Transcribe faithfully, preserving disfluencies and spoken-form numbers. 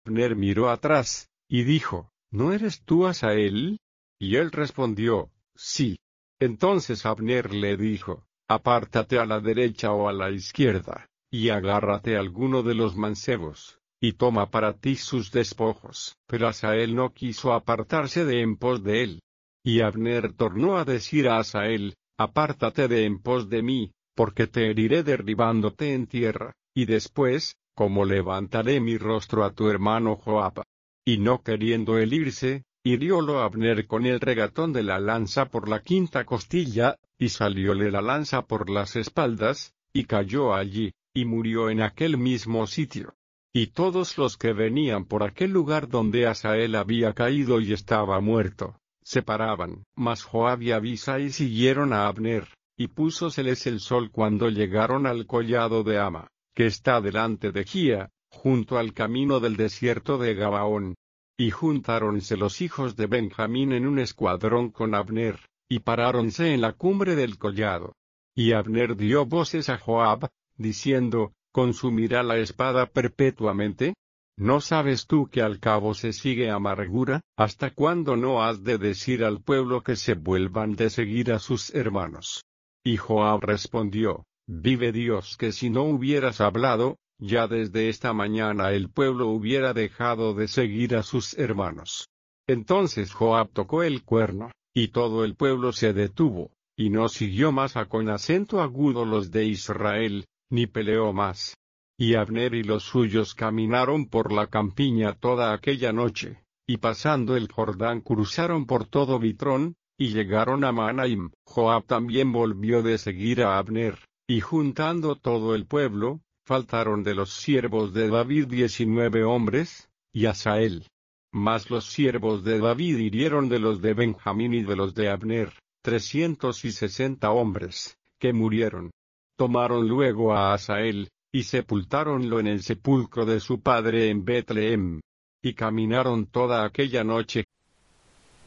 Abner miró atrás, y dijo, ¿no eres tú Asael? Y él respondió, sí. Entonces Abner le dijo, apártate a la derecha o a la izquierda, y agárrate a alguno de los mancebos, y toma para ti sus despojos. Pero Asael no quiso apartarse de en pos de él. Y Abner tornó a decir a Asael, apártate de en pos de mí, porque te heriré derribándote en tierra, y después, como levantaré mi rostro a tu hermano Joab. Y no queriendo él irse, hiriólo Abner con el regatón de la lanza por la quinta costilla, y salióle la lanza por las espaldas, y cayó allí, y murió en aquel mismo sitio. Y todos los que venían por aquel lugar donde Asael había caído y estaba muerto, se paraban. Mas Joab y Abisai siguieron a Abner, y púsoseles el sol cuando llegaron al collado de Ama, que está delante de Gía, junto al camino del desierto de Gabaón. Y juntáronse los hijos de Benjamín en un escuadrón con Abner, y paráronse en la cumbre del collado. Y Abner dio voces a Joab, diciendo, ¿consumirá la espada perpetuamente? ¿No sabes tú que al cabo se sigue amargura? ¿Hasta cuándo no has de decir al pueblo que se vuelvan de seguir a sus hermanos? Y Joab respondió, vive Dios que si no hubieras hablado, ya desde esta mañana el pueblo hubiera dejado de seguir a sus hermanos. Entonces Joab tocó el cuerno, y todo el pueblo se detuvo, y no siguió más a con acento agudo los de Israel, ni peleó más. Y Abner y los suyos caminaron por la campiña toda aquella noche, y pasando el Jordán cruzaron por todo Bitrón, y llegaron a Manaim. Joab también volvió de seguir a Abner, y juntando todo el pueblo, faltaron de los siervos de David diecinueve hombres, y Asael. Mas los siervos de David hirieron de los de Benjamín y de los de Abner, trescientos y sesenta hombres, que murieron. Tomaron luego a Asael, y sepultáronlo en el sepulcro de su padre en Betlehem. Y caminaron toda aquella noche,